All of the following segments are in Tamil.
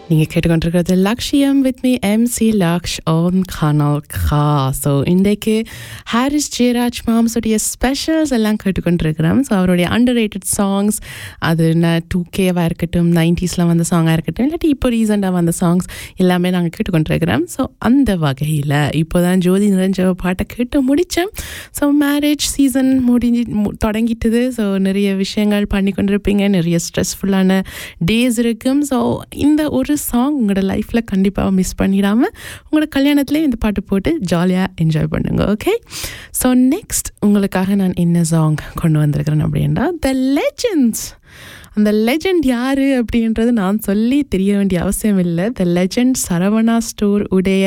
நீங்கள் கேட்டுக்கொண்டிருக்கிறது லக்ஷியம் with me MC Laksh on கனல் கா. ஸோ இன்றைக்கு ஹாரிஸ் ஜெயராஜ் மாம்ஸுடைய ஸ்பெஷல்ஸ் எல்லாம் கேட்டுக்கொண்டிருக்கிறோம். ஸோ அவருடைய அண்டர் ரேட்டட் சாங்ஸ், அது 2Kவாக இருக்கட்டும், 90s வந்த சாங்காக இருக்கட்டும், இல்லாட்டி இப்போ ரீசெண்டாக வந்த சாங்ஸ் எல்லாமே நாங்கள் கேட்டுக்கொண்டிருக்கிறோம். ஸோ அந்த வகையில் இப்போ தான் ஜோதி நிறைஞ்ச பாட்டை கேட்டு முடித்தேன். So marriage season தொடங்கிட்டுது. ஸோ நிறைய விஷயங்கள் பண்ணி கொண்டிருப்பீங்க, நிறைய ஸ்ட்ரெஸ்ஃபுல்லான டேஸ் இருக்கும். ஸோ இந்த ஒரு சாங் உங்களோட லைஃப்பில் கண்டிப்பாக மிஸ் பண்ணிடாமல் உங்களோட கல்யாணத்துலேயே இந்த பாட்டு போட்டு ஜாலியாக என்ஜாய் பண்ணுங்க. ஓகே, ஸோ நெக்ஸ்ட் உங்களுக்காக நான் என்ன சாங் கொண்டு வந்திருக்கிறேன் அப்படின்னா, த லெஜெண்ட்ஸ். அந்த லெஜெண்ட் யார் அப்படின்றது நான் சொல்லி தெரிய வேண்டிய அவசியம் இல்லை. த லெஜெண்ட் சரவணா ஸ்டோர் உடைய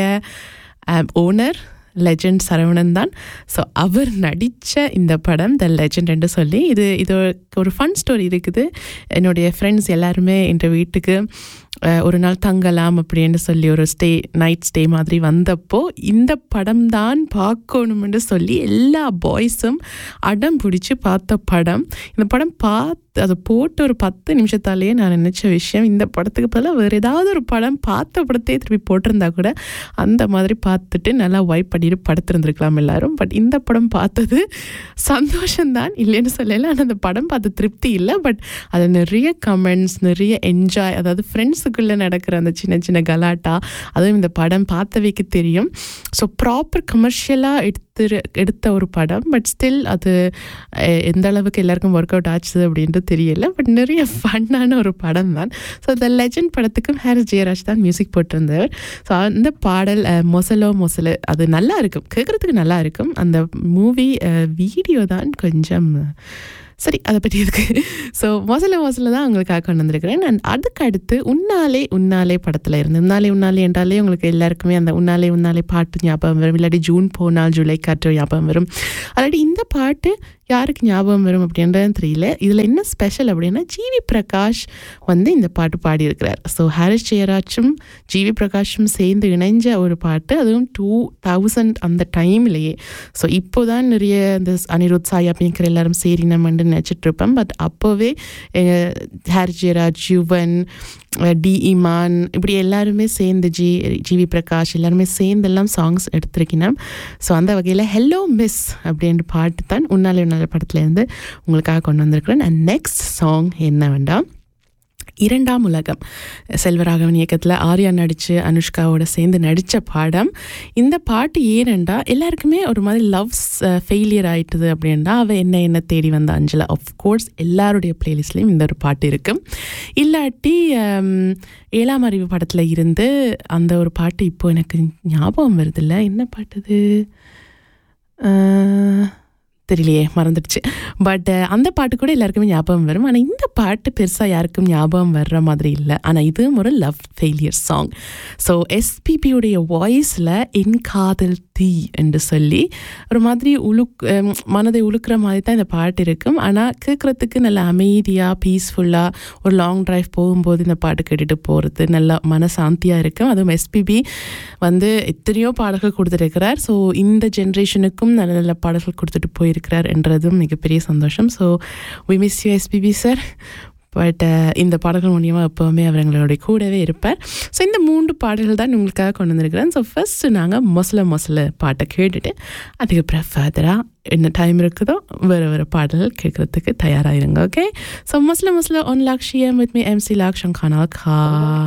ஓனர் லெஜெண்ட் சரவணன் தான். ஸோ அவர் நடித்த இந்த படம் த லெஜெண்ட் என்று சொல்லி, இது ஒரு ஃபன் ஸ்டோரி இருக்குது. என்னுடைய ஃப்ரெண்ட்ஸ் எல்லாருமே என்ற வீட்டுக்கு ஒரு நாள் தங்கலாம் அப்படின்னு சொல்லி ஒரு நைட் ஸ்டே மாதிரி வந்தப்போ இந்த படம் தான் பார்க்கணுமென்று சொல்லி எல்லா பாய்ஸும் அடம் பிடிச்சி பார்த்த படம். இந்த படம் அதை போட்டு ஒரு 10 நிமிஷத்தாலேயே நான் நினச்ச விஷயம், இந்த படத்துக்கு பதிலாக வேறு ஏதாவது ஒரு படம் பார்த்த படத்தையே திருப்பி போட்டிருந்தா கூட அந்த மாதிரி பார்த்துட்டு நல்லா வைப் பண்ணிட்டு படுத்திருந்துருக்கலாம் எல்லாரும். பட் இந்த படம் பார்த்தது சந்தோஷம்தான், இல்லைன்னு சொல்லலை. ஆனால் அந்த படம் பார்த்து திருப்தி இல்லை. பட் அது நிறைய கமெண்ட்ஸ், நிறைய என்ஜாய், அதாவது ஃப்ரெண்ட்ஸுக்குள்ளே நடக்கிற அந்த சின்ன சின்ன கலாட்டா, அதுவும் இந்த படம் பார்த்தவைக்கு தெரியும். ஸோ ப்ராப்பர் கமர்ஷியலாக எடுத்த ஒரு படம். பட் ஸ்டில் அது எந்த அளவுக்கு எல்லாருக்கும் ஒர்க் அவுட் ஆச்சு அப்படின்ட்டு தெரியல. பட் நிறைய ஃபன்னான ஒரு படம் தான். ஸோ த லெஜெண்ட் படத்துக்கும் ஹாரிஸ் ஜெயராஜ் தான் மியூசிக் போட்டிருந்தவர். ஸோ அந்த பாடல் மொசலோ மொசலு அது நல்லா இருக்கும், கேட்குறதுக்கு நல்லா இருக்கும். அந்த மூவி வீடியோ தான் கொஞ்சம் சரி, அதை பற்றி இருக்கு. ஸோ மொசல தான் உங்களுக்காக கொண்டு வந்திருக்கிறேன். அண்ட் அதுக்கு அடுத்து உன்னாலே படத்தில் இருந்து உன்னாலே என்றாலே உங்களுக்கு எல்லாருக்குமே அந்த உன்னாலே பாட்டு ஞாபகம் வரும், இல்லாட்டி ஜூன் போனால் ஜூலை காற்று ஞாபகம் வரும். அல்லாட்டி இந்த பாட்டு யாருக்கு ஞாபகம் வரும் அப்படின்றது தெரியல. இதில் என்ன ஸ்பெஷல் அப்படின்னா, ஜிவி பிரகாஷ் இந்த பாட்டு பாடியிருக்கிறார். ஸோ ஹாரிஸ் ஜெயராஜும் ஜிவி பிரகாஷும் சேர்ந்து இணைஞ்ச ஒரு பாட்டு, அதுவும் 2000 அந்த டைம்லேயே. ஸோ இப்போ தான் நிறைய இந்த அனிருத் சாயா அப்படிங்கிற எல்லாரும் சரி நம்ம நினச்சிட்டு இருப்பேன். பட் அப்போவே ஹாரிஸ் ஜெயராஜ், யுவன், டி இமான், இப்படி எல்லாருமே சேர்ந்து ஜிவி பிரகாஷ் எல்லாருமே சேர்ந்தெல்லாம் சாங்ஸ் எடுத்திருக்கணும். ஸோ அந்த வகையில் ஹெல்லோ மிஸ் அப்படின்ற பாட்டு தான் உன்னாலே படத்துலேருந்து உங்களுக்காக கொண்டு வந்திருக்கிறேன். அண்ட் நெக்ஸ்ட் சாங் என்ன வேண்டாம், 2ஆம் உலகம், செல்வராகவன் இயக்கத்தில் ஆர்யா நடித்து அனுஷ்காவோட சேர்ந்து நடித்த பாடம். இந்த பாட்டு ஏனெண்டா எல்லாருக்குமே ஒரு மாதிரி லவ்ஸ் ஃபெயிலியர் ஆகிட்டுது அப்படின்னா அவள் என்ன தேடி வந்த அஞ்சலா. ஆஃப்கோர்ஸ் எல்லாருடைய பிளேலிஸ்ட்லேயும் இந்த ஒரு பாட்டு இருக்குது. இல்லாட்டி 7ஆம் அறிவு படத்தில் இருந்து அந்த ஒரு பாட்டு இப்போ எனக்கு ஞாபகம் வருதில்ல, என்ன பாட்டுது தெரியலையே, மறந்துடுச்சு. பட் அந்த பாட்டு கூட எல்லாருக்குமே ஞாபகம் வரும். ஆனால் இந்த பாட்டு பெருசாக யாருக்கும் ஞாபகம் வர்ற மாதிரி இல்லை. ஆனால் இதுவும் ஒரு லவ் ஃபெயிலியர் சாங். ஸோ எஸ்பிபியுடைய வாய்ஸில் என் காதல் தீ என்று சொல்லி ஒரு மாதிரி மனதை உழுக்கிற மாதிரி தான் இந்த பாட்டு இருக்கும். ஆனால் கேட்குறதுக்கு நல்லா அமைதியாக பீஸ்ஃபுல்லாக ஒரு லாங் ட்ரைவ் போகும்போது இந்த பாட்டு கேட்டுட்டு போகிறது நல்லா மனசாந்தியாக இருக்கும். அதுவும் எஸ்பிபி எத்தனையோ பாடல்கள் கொடுத்துருக்கிறார். ஸோ இந்த ஜென்ரேஷனுக்கும் நல்ல நல்ல பாடல்கள் கொடுத்துட்டு போயிருக்கிறார் என்றதும் மிகப்பெரிய சந்தோஷம். So we miss you SPB sir. But இந்த பாடல்கள் மூலியமாக எப்போவுமே அவர் எங்களுடைய கூடவே இருப்பார். ஸோ இந்த 3 பாடல்கள் தான் உங்களுக்காக கொண்டு வந்திருக்கிறேன். ஸோ ஃபர்ஸ்ட் நாங்கள் மொசல பாட்டை கேட்டுட்டு அதுக்கப்புறம் ஃபர்தராக என்ன டைம் இருக்குதோ வேறு பாடல்கள் கேட்குறதுக்கு தயாராகிருங்க. Okay, so மொசல one Lakshyam with me MC Laksh on கனல் கா.